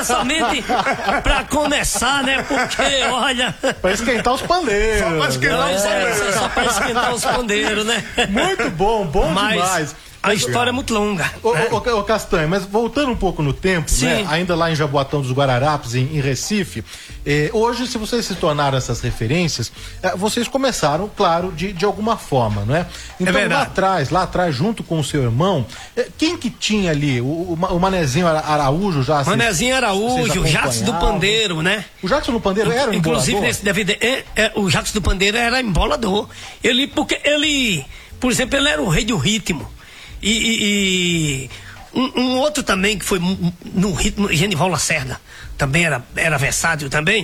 somente pra começar, né? Porque, olha... Pra esquentar os pandeiros. Só pra esquentar os pandeiros. Só pra esquentar os pandeiros, né? Muito bom, demais. A história é muito longa. Ô Castanha, mas voltando um pouco no tempo, né? Ainda lá em Jaboatão dos Guararapes, em Recife, hoje, se vocês se tornaram essas referências, vocês começaram, claro, de alguma forma, não é? Então, lá atrás, junto com o seu irmão, quem que tinha ali? O Manezinho Araújo já? Manezinho Araújo, o Jacques do Pandeiro, né? O Jacques do Pandeiro era um inclusive, embolador? nesse DVD, o Jacques do Pandeiro era embolador. Porque ele, por exemplo, ele era o rei do ritmo. Um outro também que foi no ritmo, Genival Lacerda, também era versátil também.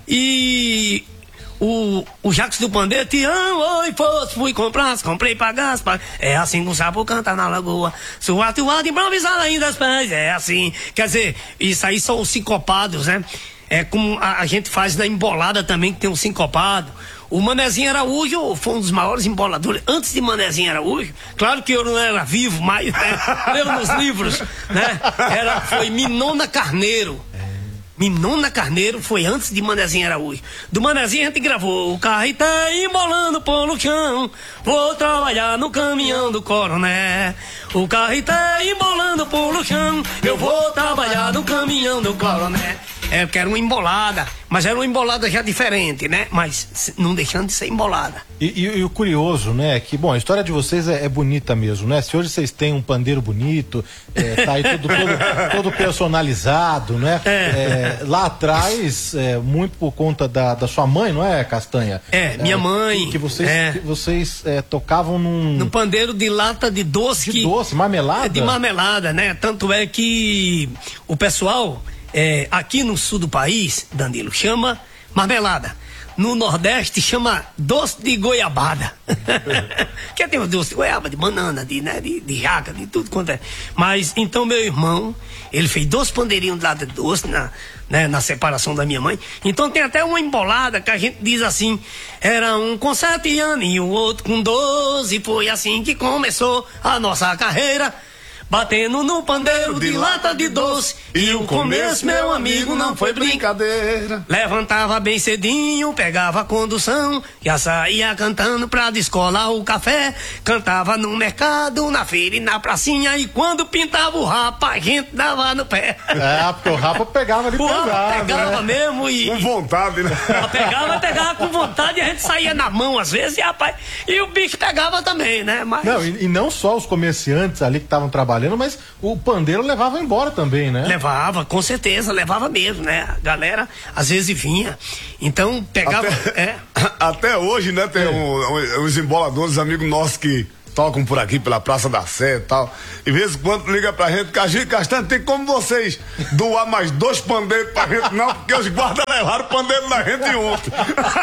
E o Jacques do Pandeiro, te amo, oi, fui comprar, comprei, pagasse, é assim que o sapo canta na lagoa, suado, improvisado ainda as pés, é assim. Quer dizer, isso aí são os sincopados, né? É como a gente faz na embolada também, que tem um sincopado. O Manezinho Araújo foi um dos maiores emboladores. Antes de Manezinho Araújo, claro que eu não era vivo, mas leu nos livros, né? Foi Minona Carneiro. Minona Carneiro foi antes de Manezinho Araújo. Do Manezinho a gente gravou: o carro tá embolando pelo chão, vou trabalhar no caminhão do coronel. O carro tá embolando pelo chão, eu vou trabalhar no caminhão do coronel. Que era uma embolada, mas era uma embolada já diferente, né? Mas não deixando de ser embolada. E o curioso, né, é que, bom, a história de vocês é bonita mesmo, né? Se hoje vocês têm um pandeiro bonito, tá aí todo personalizado, né? Lá atrás, muito por conta da sua mãe, não é, Castanha? Minha mãe. Que vocês tocavam num pandeiro de lata de doce. De doce, marmelada? De marmelada, né? Tanto é que o pessoal... aqui no sul do país, Danilo, chama marmelada. No Nordeste chama doce de goiabada. Que tem o doce de goiaba, de banana, de jaca, de tudo quanto é. Mas então meu irmão, ele fez 2 pandeirinhos lá de doce na separação da minha mãe. Então tem até uma embolada que a gente diz assim: era um com 7 anos e o outro com 12. Foi assim que começou a nossa carreira, batendo no pandeiro de lata de doce. E o começo, meu amigo, não foi brincadeira. Levantava bem cedinho, pegava a condução, já saía cantando pra descolar o café. Cantava no mercado, na feira e na pracinha. E quando pintava o rapa, a gente dava no pé. Porque o rapa pegava ali pesado. O rapa pegava mesmo e... com vontade, né? Pegava com vontade e a gente saía na mão às vezes, e o bicho pegava também, né? Mas... Não, e não só os comerciantes ali que estavam trabalhando, mas o pandeiro levava embora também, né? Levava, com certeza, levava mesmo, né? A galera às vezes vinha, então pegava... Até hoje, né, tem uns emboladores, amigos nossos que tocam por aqui pela Praça da Sé e tal, e de vez em quando liga pra gente: Castanha, tem como vocês doar mais 2 pandeiros pra gente? Não, porque os guardas levaram o pandeiro da gente ontem.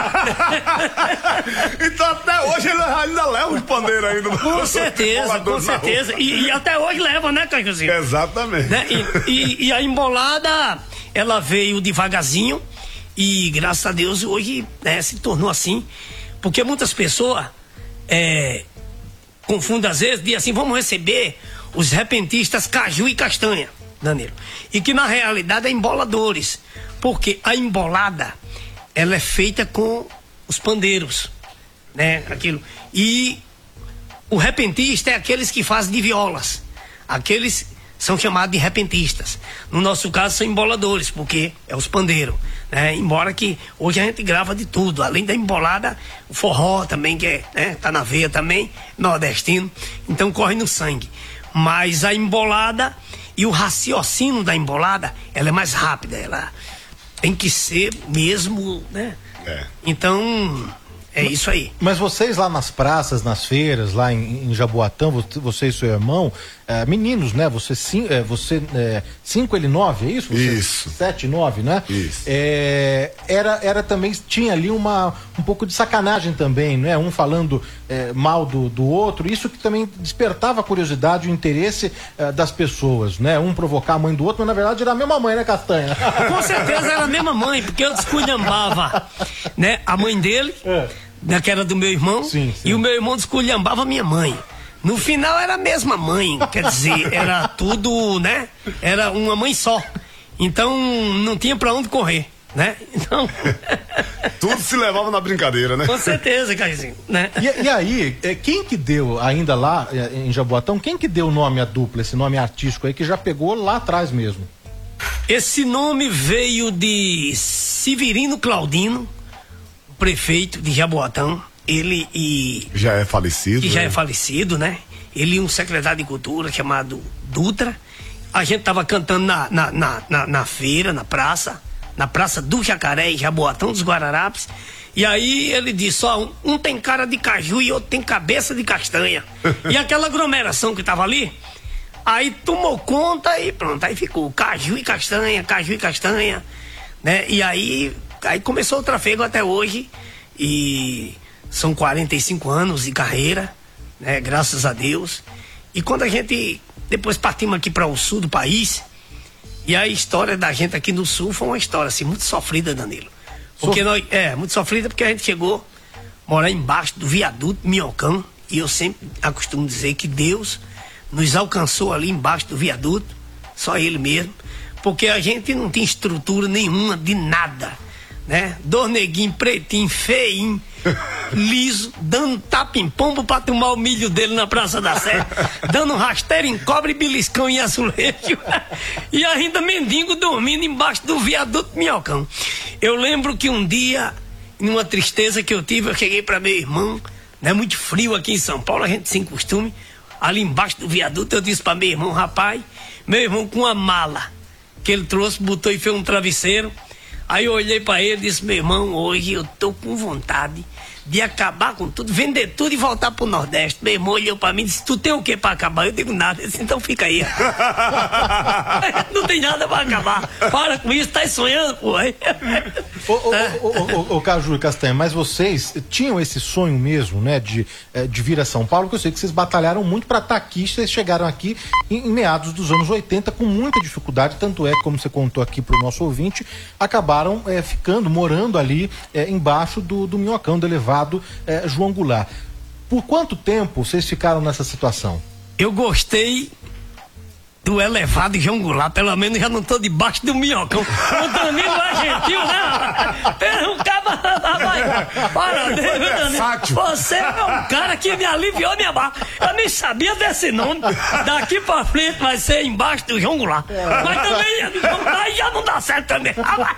Então até hoje ele ainda leva os pandeiros ainda. Com certeza. E até hoje leva, né, Cajuzinho? Exatamente. Né? E a embolada, ela veio devagarzinho e graças a Deus hoje, né, se tornou assim, porque muitas pessoas confundem às vezes, dizem assim: vamos receber os repentistas Caju e Castanha, Danilo. E que na realidade é emboladores, porque a embolada, ela é feita com os pandeiros, né? Aquilo. E o repentista é aqueles que fazem de violas. Aqueles são chamados de repentistas. No nosso caso são emboladores, porque é os pandeiros, né? Embora que hoje a gente grava de tudo, além da embolada, o forró também, que tá na veia também, nordestino, então corre no sangue. Mas a embolada e o raciocínio da embolada, ela é mais rápida, ela tem que ser mesmo, né? Então... é isso aí. Mas vocês lá nas praças, nas feiras, lá em Jaboatão, você e seu irmão, meninos, né? Você 5, ele 9, é isso? Isso. 7, 9, né? Isso. Era também, tinha ali um pouco de sacanagem também, né? Um falando mal do outro, isso que também despertava a curiosidade e o interesse das pessoas, né? Um provocar a mãe do outro, mas na verdade era a mesma mãe, né, Castanha? Com certeza era a mesma mãe, porque eu desculhambava, né? A mãe dele... que era do meu irmão, sim. E o meu irmão desculhambava a minha mãe. No final era a mesma mãe, quer dizer, era tudo, né? Era uma mãe só. Então não tinha pra onde correr, né? Então tudo se levava na brincadeira, né? Com certeza, Carlinhos, né? E aí, quem que deu, ainda lá em Jaboatão, quem que deu o nome à dupla, esse nome artístico aí que já pegou lá atrás mesmo? Esse nome veio de Severino Claudino, prefeito de Jaboatão. Ele já é falecido. Já é falecido, né? Ele e um secretário de cultura chamado Dutra. A gente tava cantando na feira, na praça do Jacaré, em Jaboatão dos Guararapes. E aí ele disse, ó, um tem cara de caju e outro tem cabeça de castanha. E aquela aglomeração que tava ali, aí tomou conta e pronto, aí ficou caju e castanha, né? E aí começou o trafego até hoje, e são 45 anos de carreira, né? Graças a Deus. E quando a gente depois partimos aqui para o sul do país, e a história da gente aqui no sul foi uma história assim muito sofrida, Danilo. Porque muito sofrida porque a gente chegou a morar embaixo do viaduto Minhocão, e eu sempre costumo dizer que Deus nos alcançou ali embaixo do viaduto, só Ele mesmo, porque a gente não tinha estrutura nenhuma de nada, né? Dois neguinhos, pretinho, feinho, liso, dando tapa em pombo pra tomar o milho dele na Praça da Sé, dando rasteiro em cobre, beliscão em azulejo, e ainda mendigo dormindo embaixo do viaduto Minhocão. Eu lembro que um dia, numa tristeza que eu tive, eu cheguei pra meu irmão, né? Muito frio aqui em São Paulo, a gente sem costume, ali embaixo do viaduto, eu disse pra meu irmão, rapaz, meu irmão com uma mala que ele trouxe, botou e fez um travesseiro. Aí eu olhei pra ele e disse, meu irmão, hoje eu tô com vontade de acabar com tudo, vender tudo e voltar pro Nordeste. Meu irmão olhou pra mim e disse, tu tem o que pra acabar? Eu digo, nada. Ele disse, então fica aí. Não tem nada pra acabar. Para com isso, tá sonhando, pô. Ô Caju e Castanha, mas vocês tinham esse sonho mesmo, né, de vir a São Paulo, que eu sei que vocês batalharam muito pra estar aqui, vocês chegaram aqui em meados dos anos 80 com muita dificuldade, tanto é que, como você contou aqui pro nosso ouvinte, acabaram morando ali embaixo do Minhocão, do elevado João Goulart. Por quanto tempo vocês ficaram nessa situação? Eu gostei do elevado João Goulart, pelo menos já não tô debaixo do Minhocão. O Danilo é gentil, né? Pera, um cara, para, Danilo. Você é um cara que me aliviou minha barra. Eu nem sabia desse nome. Daqui pra frente vai ser embaixo do João Goulart. Mas também, aí já não dá certo também.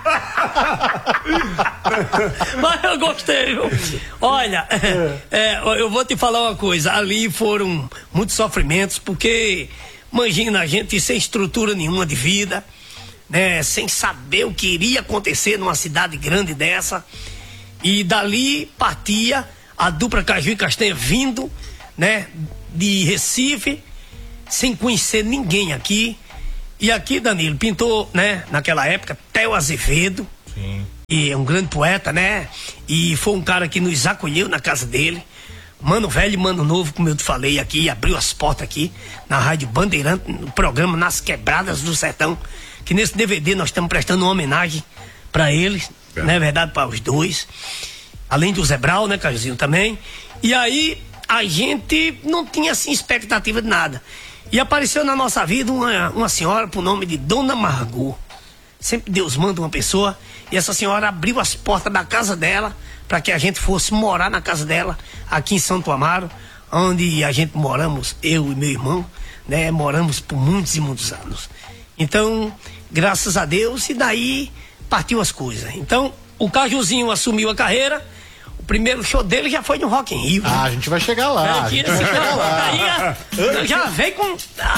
Mas eu gostei, viu? Olha, eu vou te falar uma coisa. Ali foram muitos sofrimentos, porque imagina a gente sem estrutura nenhuma de vida, né? Sem saber o que iria acontecer numa cidade grande dessa. E dali partia a dupla Caju e Castanha vindo, né? De Recife, sem conhecer ninguém aqui. E aqui, Danilo, pintou, né? Naquela época, Theo Azevedo. Sim. E é um grande poeta, né? E foi um cara que nos acolheu na casa dele. Mano velho e mano novo, como eu te falei aqui, abriu as portas aqui na Rádio Bandeirante, no programa Nas Quebradas do Sertão, que nesse DVD nós estamos prestando uma homenagem para eles, não é verdade, para os dois, além do Zebral, né, Cajuzinho, também. E aí a gente não tinha assim expectativa de nada, e apareceu na nossa vida uma senhora por nome de Dona Margot. Sempre Deus manda uma pessoa, e essa senhora abriu as portas da casa dela para que a gente fosse morar na casa dela aqui em Santo Amaro, onde a gente moramos, eu e meu irmão, né? Moramos por muitos e muitos anos. Então, graças a Deus, e daí partiu as coisas. Então, o Cajuzinho assumiu a carreira. O primeiro show dele já foi no Rock in Rio. A gente vai chegar lá. Já veio com